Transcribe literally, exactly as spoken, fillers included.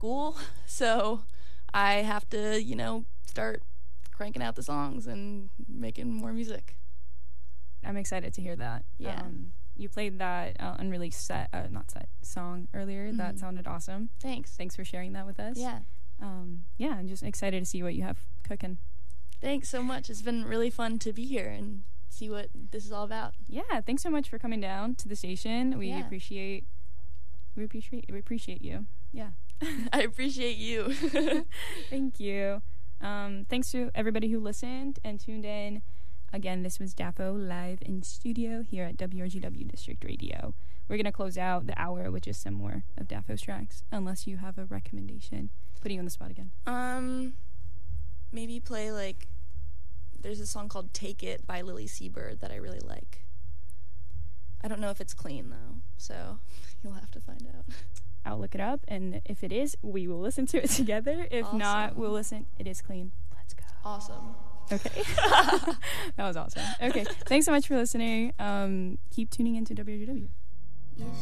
school, so I have to, you know, start cranking out the songs and making more music. I'm excited to hear that. Yeah. Um, you played that uh, unreleased set, uh, not set, song earlier. Mm-hmm. That sounded awesome. Thanks. Thanks for sharing that with us. Yeah. Um, yeah, I'm just excited to see what you have cooking. Thanks so much. It's been really fun to be here and see what this is all about. Yeah, thanks so much for coming down to the station. We yeah. appreciate we appreciate we appreciate you. Yeah. I appreciate you. Thank you. Um, thanks to everybody who listened and tuned in. Again, this was Daffo live in studio here at W R G W District Radio. We're going to close out the hour with just some more of Daffo's tracks, unless you have a recommendation. Putting you on the spot again. Um, maybe play, like, there's a song called Take It by Lily Seabird that I really like. I don't know if it's clean, though, so you'll have to find out. I'll look it up, and if it is, we will listen to it together. If awesome. not, we'll listen. It is clean. Let's go. Awesome. Okay. That was awesome. Okay. Thanks so much for listening. Um, keep tuning into W R G W.